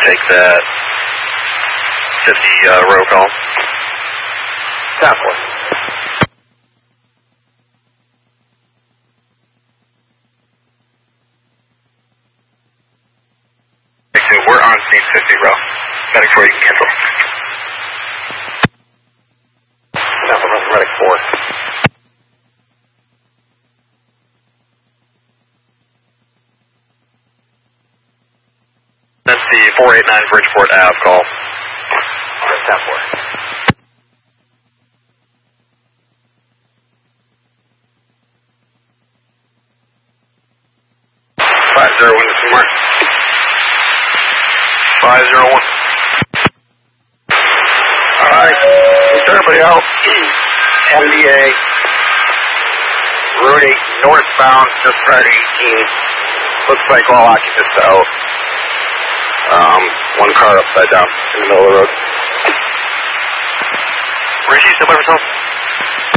take that 50 row call. Tap 4. We're on scene 50 row. Medic 4, you can cancel. Tap 1 from Medic 4. That's the 489 Bridgeport Ave call. Tap 4. Mark. 501. Alright, everybody else, MDA, Route 8, northbound, just prior to 18. Looks like all occupants out. One car upside down in the middle of the road. Richie, still by yourself?